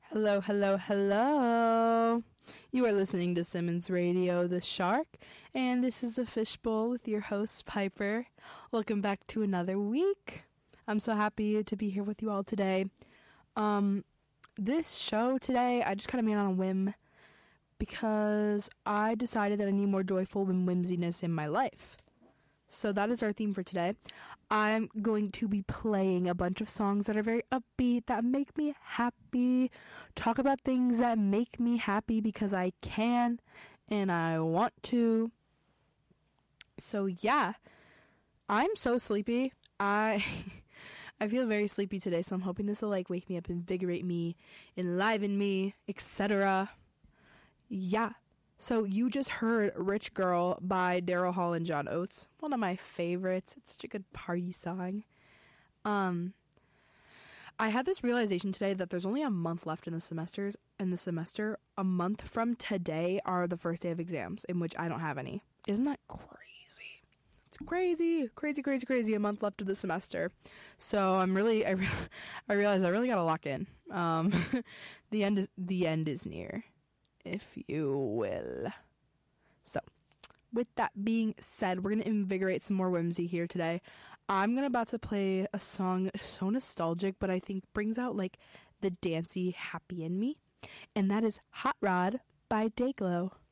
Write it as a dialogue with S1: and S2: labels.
S1: Hello, hello, hello. You are listening to Simmons Radio, The Shark, and this is a Fishbowl with your host, Piper. Welcome back to another week. I'm so happy to be here with you all today. This show today, I just kind of made on a whim because I decided that I need more joyful and whimsiness in my life. So that is our theme for today. I'm going to be playing a bunch of songs that are very upbeat, that make me happy, talk about things that make me happy because I can and I want to. So yeah, I'm so sleepy. I feel very sleepy today, so I'm hoping this will wake me up, invigorate me, enliven me, etc. Yeah. So you just heard Rich Girl by Daryl Hall and John Oates. One of my favorites. It's such a good party song. I had this realization today that there's only a month left in the semester. A month from today are the first day of exams, in which I don't have any. Isn't that crazy? It's crazy. A month left of the semester. So I realize I really gotta lock in. The end is near, if you will. So, with that being said, we're going to invigorate some more whimsy here today. I'm about to play a song so nostalgic, but I think brings out the dancey happy in me. And that is Hot Rod by Dayglow.